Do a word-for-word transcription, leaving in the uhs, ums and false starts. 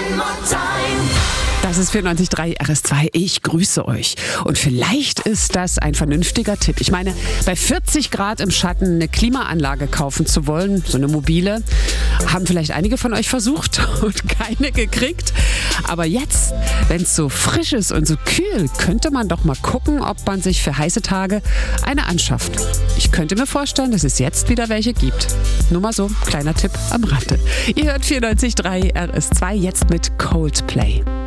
Das ist vierundneunzig Komma drei R S zwei. Ich grüße euch. Und vielleicht ist das ein vernünftiger Tipp. Ich meine, bei vierzig Grad im Schatten eine Klimaanlage kaufen zu wollen, so eine mobile, haben vielleicht einige von euch versucht und keine gekriegt. Aber jetzt, wenn es so frisch ist und so kühl, könnte man doch mal gucken, ob man sich für heiße Tage eine anschafft. Ich könnte mir vorstellen, dass es jetzt wieder welche gibt. Nur mal so, kleiner Tipp am Rande. Ihr hört vierundneunzig Komma drei R S zwei jetzt mit Coldplay.